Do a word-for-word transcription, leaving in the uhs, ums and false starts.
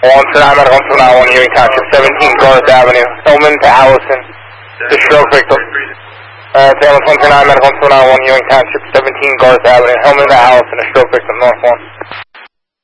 one two nine, medical one two nine one, Ewing Township, seventeen Garth Avenue, Hillman to Allison, the stroke victim. Uh, ambulance one two nine, medical one two nine one, Ewing Township, seventeen Garth Avenue, Hillman to Allison, a stroke victim, north one.